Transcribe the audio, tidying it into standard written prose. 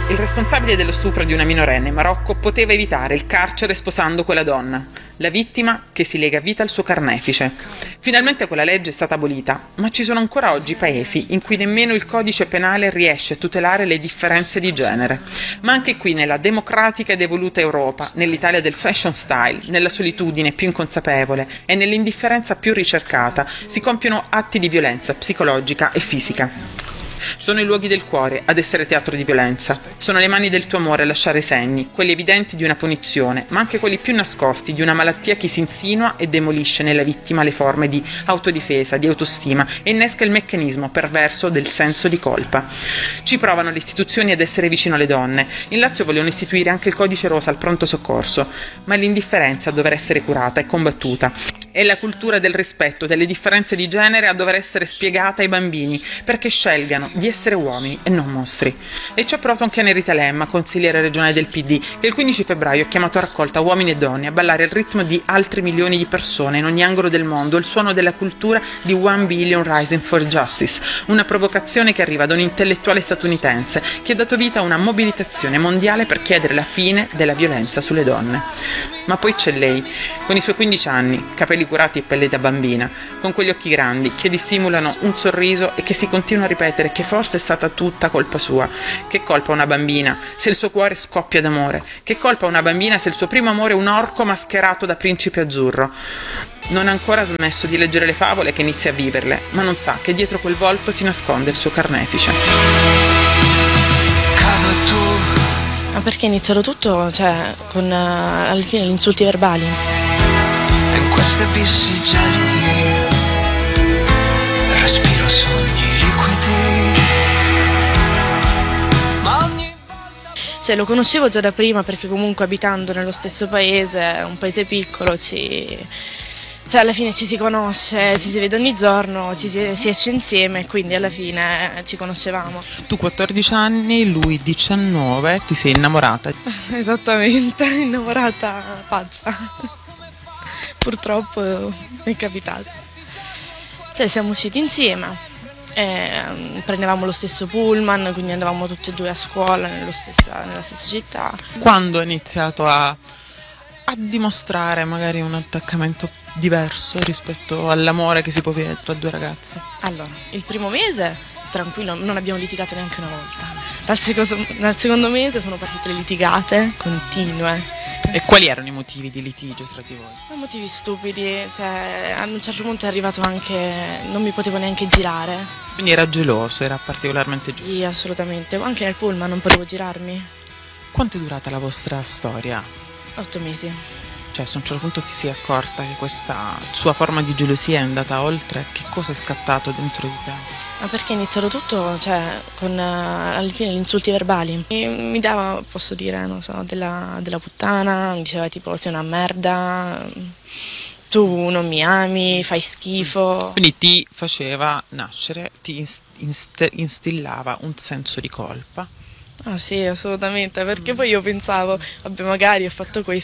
Il responsabile dello stupro di una minorenne in Marocco poteva evitare il carcere sposando quella donna, la vittima che si lega a vita al suo carnefice. Finalmente quella legge è stata abolita, ma ci sono ancora oggi paesi in cui nemmeno il codice penale riesce a tutelare le differenze di genere. Ma anche qui, nella democratica ed evoluta Europa, nell'Italia del fashion style, nella solitudine più inconsapevole e nell'indifferenza più ricercata, si compiono atti di violenza psicologica e fisica. Sono i luoghi del cuore ad essere teatro di violenza, sono le mani del tuo amore a lasciare segni, quelli evidenti di una punizione, ma anche quelli più nascosti di una malattia che si insinua e demolisce nella vittima le forme di autodifesa, di autostima e innesca il meccanismo perverso del senso di colpa. Ci provano le istituzioni ad essere vicino alle donne. In Lazio vogliono istituire anche il codice rosa al pronto soccorso, ma l'indifferenza a dover essere curata e combattuta. È la cultura del rispetto delle differenze di genere a dover essere spiegata ai bambini perché scelgano di essere uomini e non mostri. E ci ha provato anche Nerita Lemma, consigliere regionale del PD, che il 15 febbraio ha chiamato a raccolta uomini e donne a ballare al ritmo di altri milioni di persone in ogni angolo del mondo il suono della cultura di One Billion Rising for Justice, una provocazione che arriva da un intellettuale statunitense che ha dato vita a una mobilitazione mondiale per chiedere la fine della violenza sulle donne. Ma poi c'è lei, con i suoi 15 anni, capelli curati e pelle da bambina, con quegli occhi grandi che dissimulano un sorriso e che si continua a ripetere che forse è stata tutta colpa sua. Che colpa una bambina se il suo cuore scoppia d'amore? Che colpa una bambina se il suo primo amore è un orco mascherato da principe azzurro? Non ha ancora smesso di leggere le favole che inizia a viverle, ma non sa che dietro quel volto si nasconde il suo carnefice. Ma perché è iniziato tutto, con alla fine gli insulti verbali. In questi abissi gelidi respiro sogni liquidi. Ma ogni volta... Lo conoscevo già da prima perché comunque abitando nello stesso paese, un paese piccolo, alla fine ci si conosce, ci si vede ogni giorno, si esce insieme e quindi alla fine ci conoscevamo. Tu 14 anni, lui 19, ti sei innamorata? Esattamente, innamorata pazza. Purtroppo è capitato. Siamo usciti insieme, prendevamo lo stesso pullman, quindi andavamo tutti e due a scuola nella stessa città. Quando ho iniziato a dimostrare magari un attaccamento diverso rispetto all'amore che si può vivere tra due ragazzi? Allora, il primo mese tranquillo, non abbiamo litigato neanche una volta. Dal secondo mese sono partite le litigate continue. E quali erano i motivi di litigio tra di voi? Motivi stupidi, a un certo punto è arrivato anche, non mi potevo neanche girare. Quindi era geloso, era particolarmente geloso? Sì, assolutamente, anche nel pullman non potevo girarmi. Quanto è durata la vostra storia? 8 mesi. Se a un certo punto ti sei accorta che questa sua forma di gelosia è andata oltre, che cosa è scattato dentro di te? Ma perché è iniziato tutto, con alla fine gli insulti verbali. Mi dava, posso dire, non so, della puttana, mi diceva tipo sei una merda, tu non mi ami, fai schifo. Quindi ti faceva nascere, ti instillava un senso di colpa. Ah sì, assolutamente, perché poi io pensavo, vabbè magari ho fatto questo